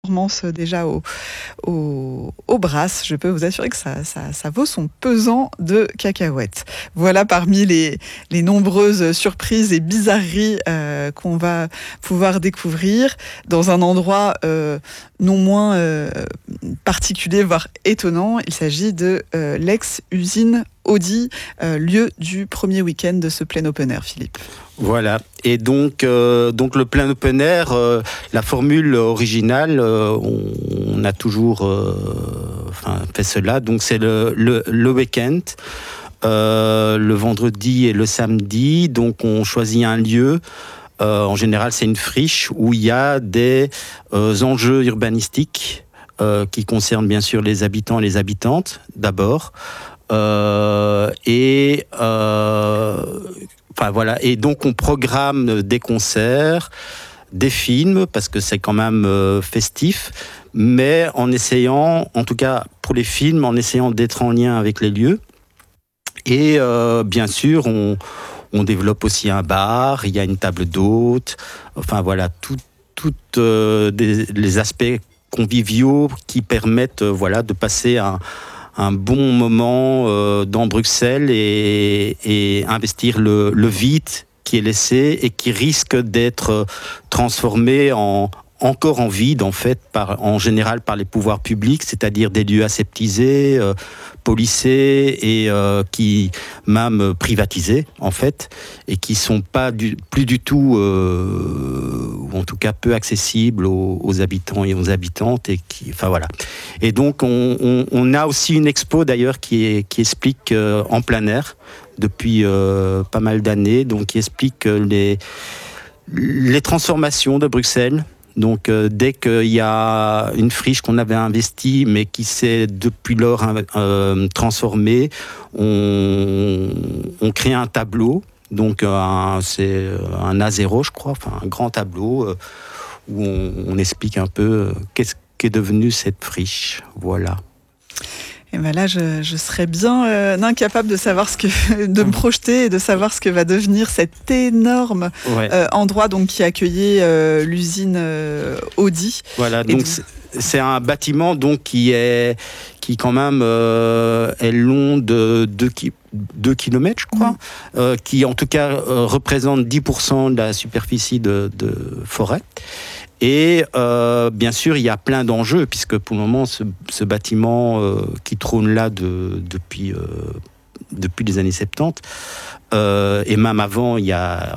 performance déjà au Brasse. Je peux vous assurer que ça vaut son pesant de cacahuètes. Voilà parmi les nombreuses surprises et bizarreries qu'on va pouvoir découvrir dans un endroit non moins particulier, voire étonnant. Il s'agit de l'ex-usine Audi, lieu du premier week-end de ce plein open air, Philippe. Voilà. Et donc le plein open air, la formule originale, on a toujours fait cela. Donc c'est le week-end, le vendredi et le samedi. Donc on choisit un lieu. En général, c'est une friche où il y a des enjeux urbanistiques qui concernent bien sûr les habitants et les habitantes d'abord. Et donc on programme des concerts, des films, parce que c'est quand même festif, mais en essayant, en tout cas pour les films, en essayant d'être en lien avec les lieux. Et bien sûr, on développe aussi un bar, il y a une table d'hôtes, enfin voilà, les aspects conviviaux qui permettent de passer un bon moment dans Bruxelles et investir le vide qui est laissé et qui risque d'être transformé encore en vide en fait en général par les pouvoirs publics, c'est-à-dire des lieux aseptisés, policés et qui même privatisés en fait et qui sont pas plus du tout ou en tout cas peu accessibles aux habitants et aux habitantes et et donc on a aussi une expo d'ailleurs qui explique en plein air depuis pas mal d'années, donc qui explique les transformations de Bruxelles. Donc dès qu'il y a une friche qu'on avait investie mais qui s'est depuis lors transformée, on crée un tableau, donc c'est un A0 je crois, enfin un grand tableau où on explique un peu qu'est-ce qu'est devenu cette friche, voilà. Et ben là, je serais bien incapable de savoir de me projeter et de savoir ce que va devenir cet énorme endroit donc qui accueillait l'usine Audi. Voilà, donc c'est un bâtiment donc qui quand même est long de 2 kilomètres, je crois, qui en tout cas représente 10% de la superficie de forêt. Et bien sûr, il y a plein d'enjeux, puisque pour le moment, ce bâtiment qui trône là depuis les années 70, et même avant, il y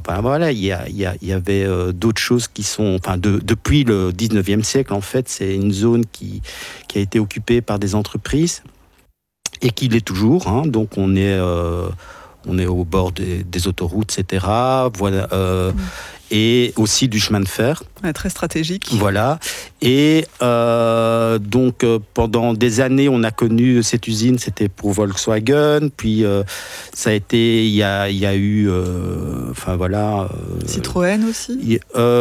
avait d'autres choses qui sont... depuis le 19e siècle, en fait, c'est une zone qui a été occupée par des entreprises, et qui l'est toujours, hein, donc on est au bord des autoroutes, etc. Voilà, et aussi du chemin de fer. Très stratégique. Voilà. Et donc pendant des années, on a connu cette usine, c'était pour Volkswagen. Puis ça a été, il y a eu, Citroën aussi.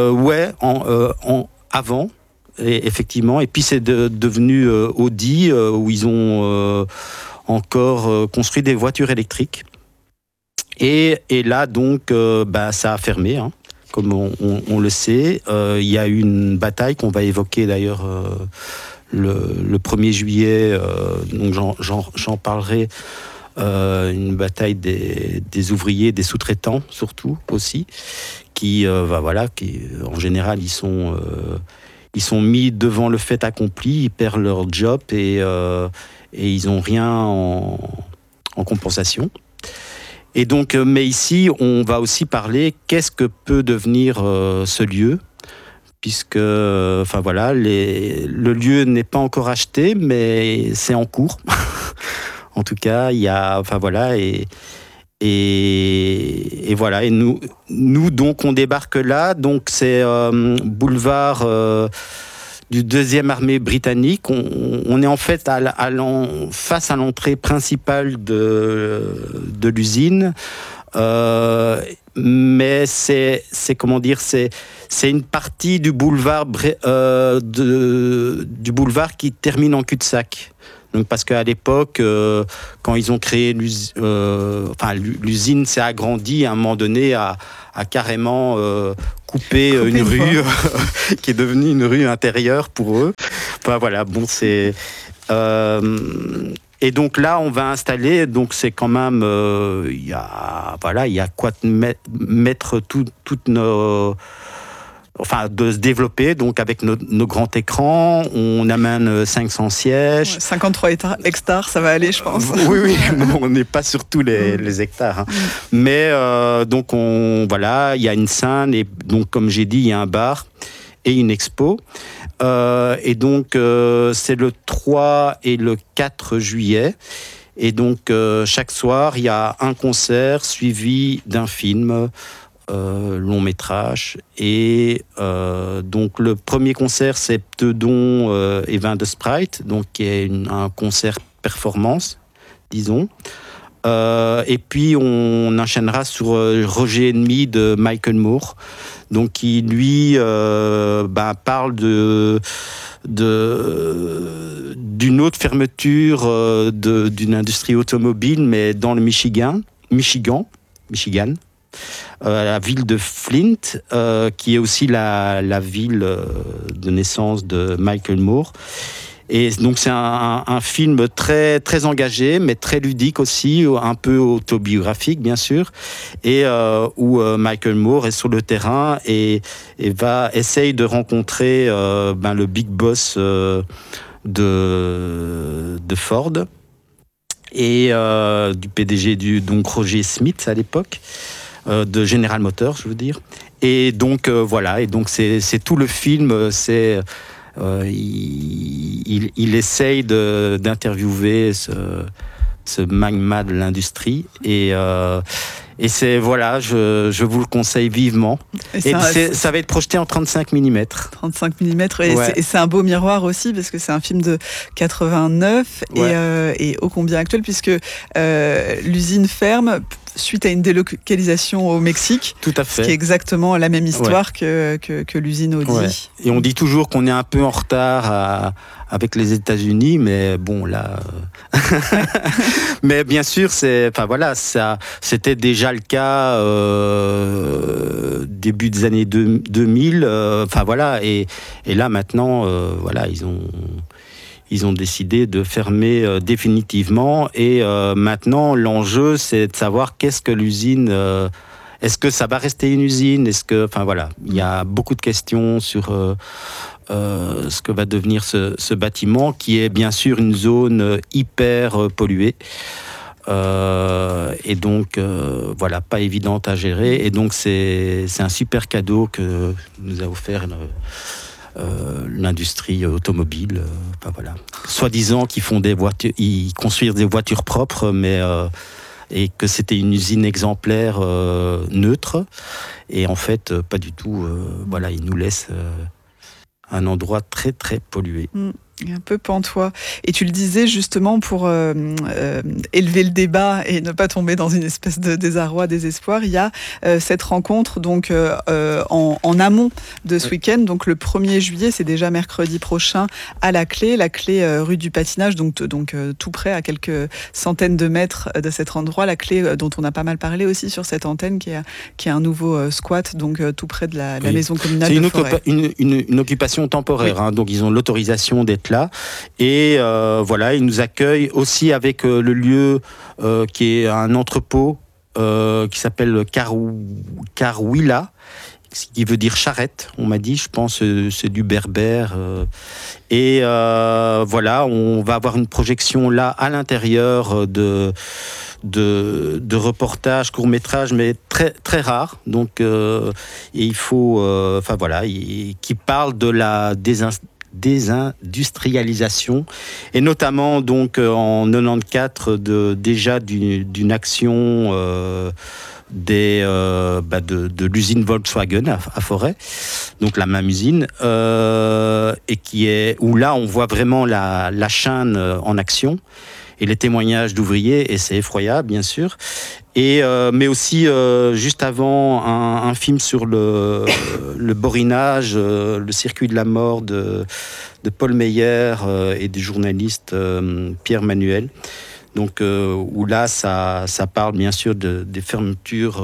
Avant. Et effectivement. Et puis c'est devenu Audi où ils ont encore construit des voitures électriques. Et là donc, ça a fermé. Hein. Comme on le sait, il y a eu une bataille qu'on va évoquer d'ailleurs le 1er juillet, donc j'en parlerai, une bataille des ouvriers, des sous-traitants surtout aussi, qui en général ils sont mis devant le fait accompli, ils perdent leur job et ils n'ont rien en compensation. Et donc, mais ici, on va aussi parler qu'est-ce que peut devenir ce lieu, puisque, le lieu n'est pas encore acheté, mais c'est en cours. En tout cas, il y a, et voilà. Et nous donc, on débarque là. Donc, c'est boulevard du 2e armée britannique. On est en fait face à l'entrée principale de l'usine. Mais c'est une partie du boulevard du boulevard qui termine en cul-de-sac. Donc parce qu'à l'époque, quand ils ont créé l'usine s'est agrandie à un moment donné à carrément couper une rue qui est devenue une rue intérieure pour eux. Enfin voilà, bon c'est. Et donc là, on va installer. Donc c'est quand même, il y a quoi de mettre toutes nos. Enfin, de se développer, donc avec nos grands écrans, on amène 500 sièges. 53 hectares, ça va aller, je pense. Oui, on n'est pas sur tous les hectares. Hein. Mais donc, il y a une scène, et donc, comme j'ai dit, il y a un bar et une expo. Et donc, c'est le 3 et le 4 juillet. Et donc, chaque soir, il y a un concert suivi d'un film. Long métrage et donc le premier concert c'est Pteudon et Vin de Sprite, donc qui est un concert performance disons, et puis on enchaînera sur Roger et demi de Michael Moore, donc qui lui parle d'une autre fermeture d'une industrie automobile, mais dans le Michigan. La ville de Flint, qui est aussi la ville de naissance de Michael Moore. Et donc c'est un film très, très engagé, mais très ludique aussi, un peu autobiographique bien sûr, et où Michael Moore est sur le terrain et essaye de rencontrer le big boss de Ford et du PDG donc Roger Smith à l'époque. De General Motors, je veux dire. Et donc, voilà. Et donc, c'est tout le film. Il essaye d'interviewer ce magma de l'industrie. Et c'est, voilà, je vous le conseille vivement. Et ça va être projeté en 35 mm. 35 mm. Et c'est un beau miroir aussi, parce que c'est un film de 89 et ô combien actuel, puisque l'usine ferme suite à une délocalisation au Mexique. Tout à fait. Ce qui est exactement la même histoire que l'usine Audi. Ouais. Et on dit toujours qu'on est un peu en retard avec les États-Unis, mais bon, là. Mais bien sûr, c'était déjà le cas début des années 2000. Et là, maintenant, ils ont décidé de fermer définitivement. Et maintenant, l'enjeu, c'est de savoir qu'est-ce que l'usine... est-ce que ça va rester une usine ? Il y a beaucoup de questions sur ce que va devenir ce bâtiment, qui est bien sûr une zone hyper polluée. Et donc, pas évidente à gérer. Et donc, c'est un super cadeau que nous a offert l'industrie automobile, soi-disant qu'ils font ils construisent des voitures propres, mais et que c'était une usine exemplaire neutre, et en fait pas du tout. Ils nous laissent un endroit très très pollué. Un peu pantois. Et tu le disais justement pour élever le débat et ne pas tomber dans une espèce de désarroi, désespoir. Il y a cette rencontre donc en amont de ce week-end. Donc le 1er juillet, c'est déjà mercredi prochain, à la clé rue du Patinage, donc tout près, à quelques centaines de mètres de cet endroit. La clé dont on a pas mal parlé aussi sur cette antenne, qui est un nouveau squat, donc tout près de la maison communale de Forêt. C'est une occupation temporaire, oui. Donc ils ont l'autorisation d'être là. Et ils nous accueillent aussi avec le lieu qui est un entrepôt qui s'appelle Carwila, ce qui veut dire charrette, on m'a dit, je pense c'est du berbère. Et on va avoir une projection là à l'intérieur de reportages, courts-métrages, mais très, très rares. Donc, et il faut... qui parle de la désindustrialisation, et notamment donc en 94 déjà d'une action de l'usine Volkswagen à Forêt, donc la même usine, et où là on voit vraiment la chaîne en action et les témoignages d'ouvriers, et c'est effroyable bien sûr. mais aussi juste avant un film sur le borinage, le circuit de la mort de Paul Meyer et du journaliste Pierre Manuel. Donc où là ça parle bien sûr des fermetures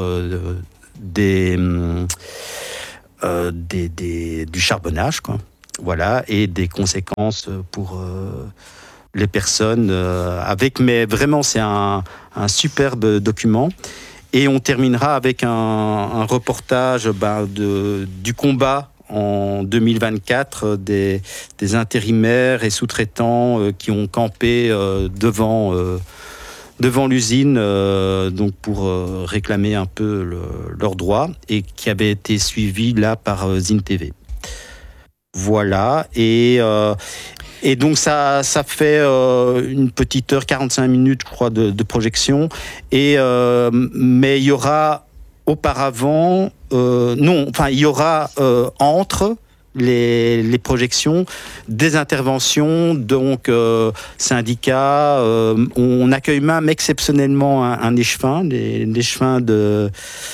du charbonnage, quoi. Voilà, et des conséquences pour les personnes mais vraiment c'est un superbe document. Et on terminera avec un reportage du combat en 2024 des intérimaires et sous-traitants qui ont campé devant l'usine donc pour réclamer un peu leurs droits, et qui avait été suivi là par Zine TV. Voilà, et donc ça fait une petite heure, 45 minutes, je crois, de projection. Mais il y aura auparavant, il y aura entre les projections des interventions, donc syndicats. On accueille même exceptionnellement un échevin, l'échevin de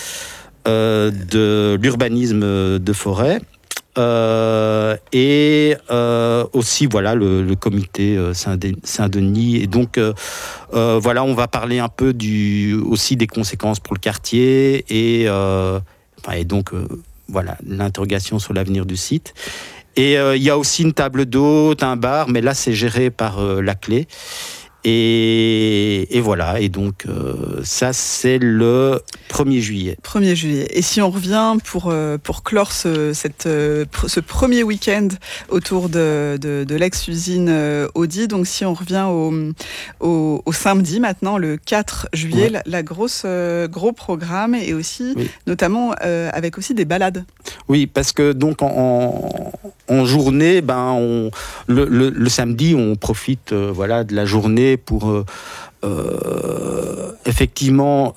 l'urbanisme de Forêt. Aussi voilà le comité Saint-Denis, et donc voilà, on va parler un peu aussi des conséquences pour le quartier et donc voilà l'interrogation sur l'avenir du site. Et il y a aussi une table d'hôte, un bar, mais là c'est géré par la Clé. Et voilà, et donc ça c'est le 1er juillet. 1er juillet. Et si on revient pour clore ce premier week-end autour de l'ex-usine Audi, donc si on revient au samedi maintenant, le 4 juillet, ouais. Gros programme, et aussi notamment avec aussi des balades. Oui, parce que donc en journée, le samedi, on profite voilà de la journée pour effectivement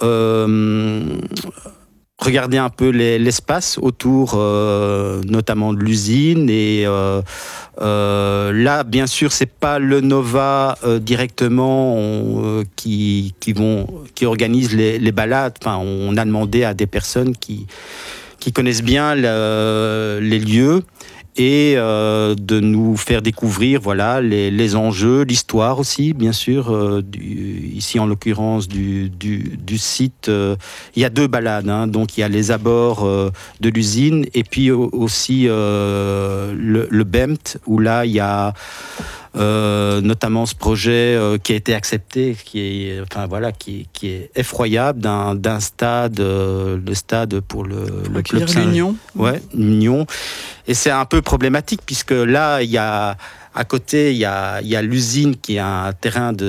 regarder un peu l'espace autour, notamment de l'usine. Et là, bien sûr, c'est pas le Nova directement qui organise les balades. Enfin, on a demandé à des personnes qui connaissent bien les lieux, et de nous faire découvrir voilà les enjeux, l'histoire aussi, bien sûr. Ici, en l'occurrence, du site, il y a 2 balades, hein, donc il y a les abords de l'usine, et puis aussi le BEMT, où là il y a notamment ce projet qui a été accepté, qui est effroyable, d'un stade, le stade pour le club l'Union. Ouais, l'Union. Et c'est un peu problématique, puisque là il y a à côté, il y a l'usine qui a un terrain de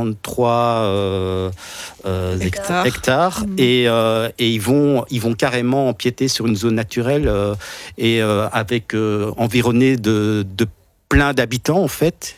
53 hectares. Et ils vont carrément empiéter sur une zone naturelle avec environné de plein d'habitants, en fait.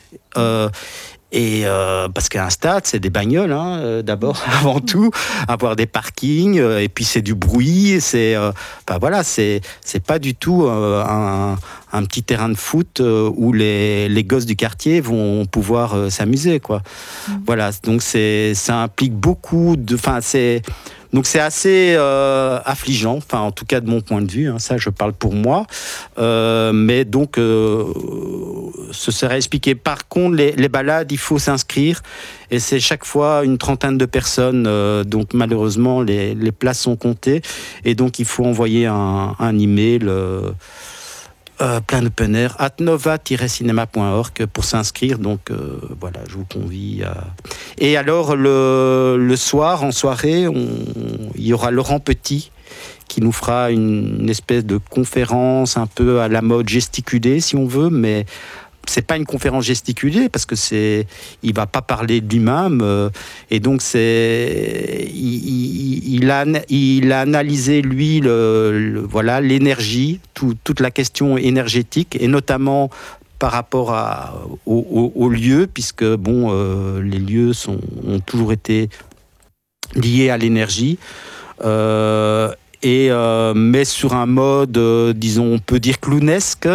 Parce qu'un stade, c'est des bagnoles, hein, d'abord, avant tout, avoir des parkings, et puis c'est du bruit, c'est pas du tout un petit terrain de foot où les gosses du quartier vont pouvoir s'amuser, quoi. Voilà, donc ça implique beaucoup de, donc c'est assez affligeant, en tout cas de mon point de vue, hein, ça je parle pour moi, mais donc ce serait expliqué. Par contre, les balades, il faut s'inscrire, et c'est chaque fois une trentaine de personnes, donc malheureusement les places sont comptées, et donc il faut envoyer un email plein open air @nova-cinéma.org pour s'inscrire. Donc voilà, je vous convie à... Et alors le soir, en soirée, il y aura Laurent Petit qui nous fera une espèce de conférence un peu à la mode gesticulée, si on veut, mais c'est pas une conférence gesticulée, parce que il va pas parler de lui-même, et donc il a analysé lui voilà l'énergie, toute la question énergétique, et notamment par rapport aux lieux, puisque les lieux ont toujours été liés à l'énergie. Mais sur un mode, disons, on peut dire clownesque,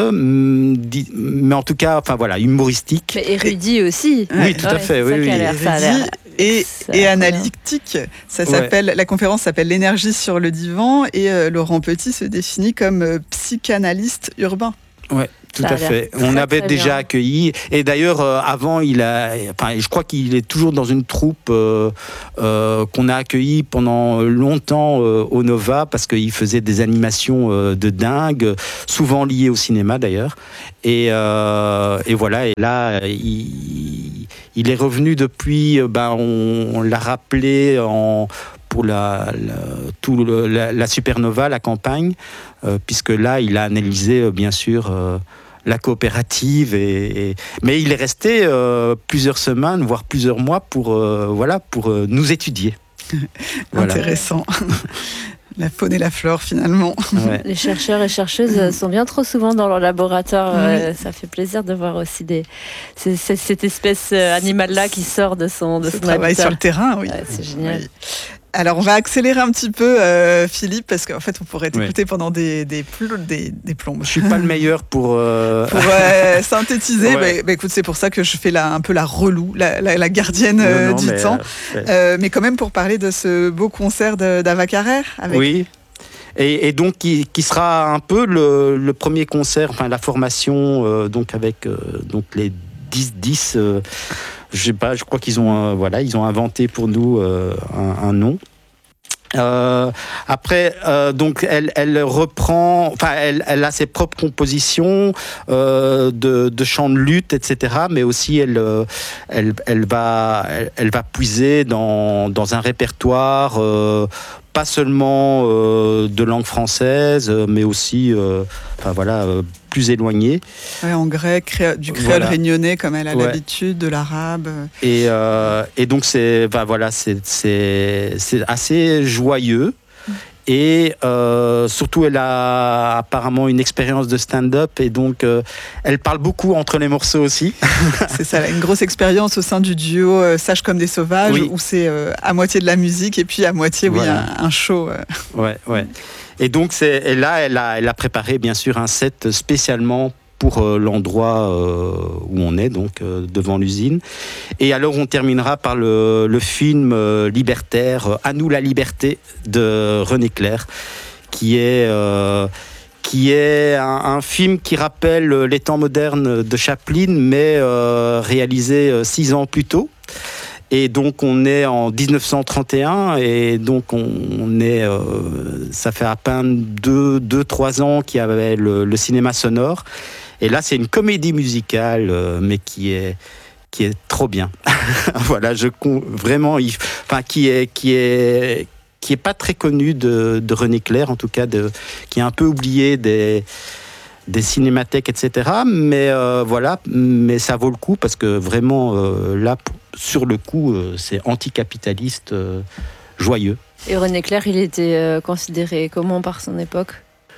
mais en tout cas, humoristique. Mais érudit aussi. Oui, tout à fait. Oui. et analytique. Ça s'appelle, la conférence s'appelle L'énergie sur le divan et Laurent Petit se définit comme psychanalyste urbain. Ouais. Tout à fait. On avait déjà accueilli, et d'ailleurs avant je crois qu'il est toujours dans une troupe qu'on a accueilli pendant longtemps au Nova, parce qu'il faisait des animations de dingue, souvent liées au cinéma d'ailleurs. Et voilà. Et là, il est revenu depuis. On l'a rappelé pour la Supernova, la campagne, puisque là, il a analysé bien sûr la coopérative, mais il est resté plusieurs semaines, voire plusieurs mois pour nous étudier. Voilà. Intéressant. La faune et la flore, finalement. Ouais. Les chercheurs et chercheuses sont bien trop souvent dans leur laboratoire. Ça fait plaisir de voir aussi cette espèce animale-là qui sort de son travail sur le terrain, oui. Ouais, c'est génial. Oui. Alors, on va accélérer un petit peu, Philippe, parce qu'en fait, on pourrait t'écouter pendant des plombes. Je suis pas le meilleur pour synthétiser. Ouais. Écoute, c'est pour ça que je fais un peu la relou, la gardienne du temps. Mais quand même, pour parler de ce beau concert d'Ava Carrère. Oui. Et donc, qui sera un peu le premier concert, enfin la formation, donc avec les 10-10. Je sais pas, je crois qu'ils ont ils ont inventé pour nous un nom. Après, donc elle reprend, enfin elle a ses propres compositions de chants de lutte, etc. Mais aussi elle va puiser dans un répertoire pas seulement de langue française, mais aussi plus éloigné. Ouais, en grec, du créole réunionnais comme elle a l'habitude, de l'arabe. Et donc c'est assez joyeux. Et surtout, elle a apparemment une expérience de stand-up, et donc elle parle beaucoup entre les morceaux aussi. C'est ça, elle a une grosse expérience au sein du duo Sages comme des sauvages, où c'est à moitié de la musique et puis à moitié un show. Ouais. Et donc là, elle a préparé bien sûr un set spécialement pour l'endroit où on est, donc devant l'usine. Et alors on terminera par le film libertaire À nous la liberté de René Clair, qui est un film qui rappelle les temps modernes de Chaplin, mais réalisé 6 ans plus tôt. Et donc on est en 1931, et donc on est, ça fait à peine 2-3 ans qu'il y avait le cinéma sonore. Et là, c'est une comédie musicale, mais qui est trop bien. Voilà, vraiment, qui est pas très connu de René Clair, en tout cas, qui est un peu oublié des cinémathèques, etc. Mais mais ça vaut le coup, parce que vraiment, là, sur le coup, c'est anticapitaliste, joyeux. Et René Clair, il était considéré comment par son époque ?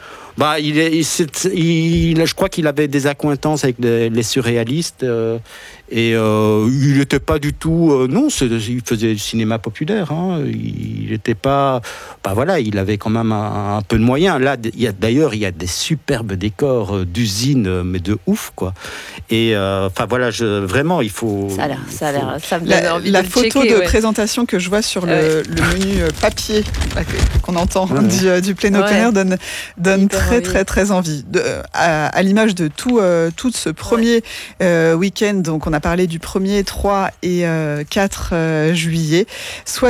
Je crois qu'il avait des accointances avec les surréalistes, et il n'était pas du tout. Non, il faisait du cinéma populaire. Hein, il n'était pas. Il avait quand même un peu de moyens. Là, d'ailleurs, il y a des superbes décors d'usine, mais de ouf, quoi. Et vraiment, il faut. Ça me donne envie la de photo checker, de présentation que je vois sur le menu papier qu'on entend du Plein Open Air donne très envie. À l'image de tout ce premier week-end, donc on a parlé du 1er, 3 et 4 juillet.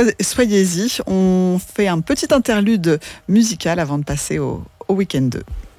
Soyez-y, on fait un petit interlude musical avant de passer au week-end 2.